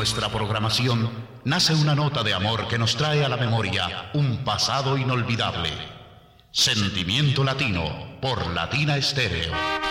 nuestra programación nace una nota de amor que nos trae a la memoria un pasado inolvidable. Sentimiento Latino por Latina Estéreo.